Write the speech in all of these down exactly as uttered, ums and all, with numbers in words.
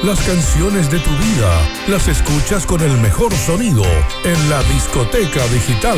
Las canciones de tu vida las escuchas con el mejor sonido en la discoteca digital.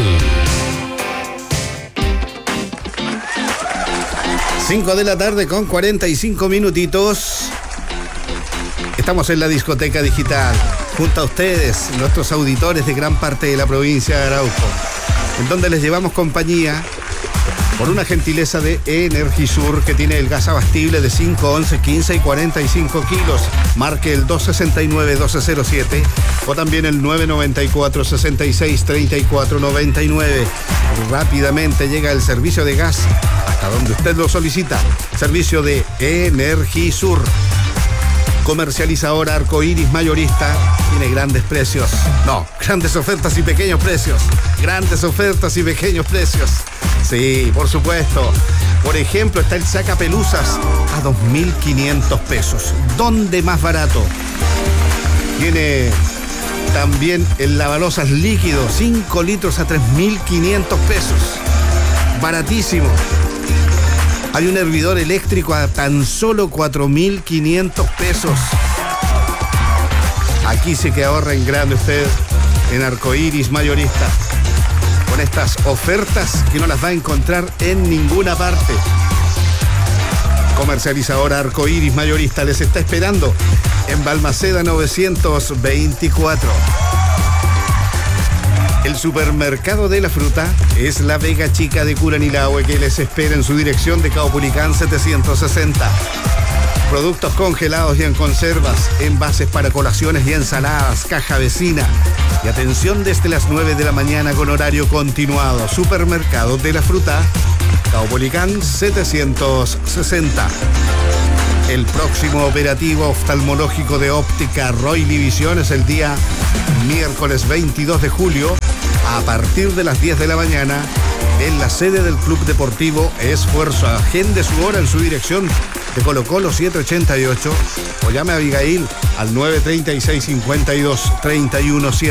cinco de la tarde con cuarenta y cinco minutitos. Estamos en la discoteca digital, junto a ustedes, nuestros auditores de gran parte de la provincia de Arauco, en donde les llevamos compañía por una gentileza de Energisur, que tiene el gas abastible de cinco, once, quince y cuarenta y cinco kilos. Marque el dos seis nueve, doce cero siete o también el nueve nueve cuatro, seis seis, tres cuatro nueve nueve. Rápidamente llega el servicio de gas hasta donde usted lo solicita. Servicio de Energisur. Comercializadora Arcoiris Mayorista. Tiene grandes precios. No, grandes ofertas y pequeños precios. Grandes ofertas y pequeños precios. Sí, por supuesto. Por ejemplo, está el sacapelusas a dos mil quinientos pesos. ¿Dónde más barato? Tiene también el lavalosas líquido, cinco litros a tres mil quinientos pesos. Baratísimo. Hay un hervidor eléctrico a tan solo cuatro mil quinientos pesos. Aquí sí que ahorra en grande usted en Arcoiris Mayorista, con estas ofertas que no las va a encontrar en ninguna parte. Comercializadora Arcoiris Mayorista les está esperando en Balmaceda novecientos veinticuatro. El supermercado de la fruta es la Vega Chica de Curanilahue, que les espera en su dirección de Caupolicán setecientos sesenta. Productos congelados y en conservas, envases para colaciones y ensaladas, caja vecina. Y atención desde las nueve de la mañana con horario continuado. Supermercado de la fruta, Caupolicán setecientos sesenta. El próximo operativo oftalmológico de óptica Royli Visión es el día miércoles veintidós de julio a partir de las diez de la mañana en la sede del Club Deportivo Esfuerzo. Agende su hora en su dirección de Colo Colo setecientos ochenta y ocho o llame a Abigail al nueve tres seis, cinco dos, tres uno siete.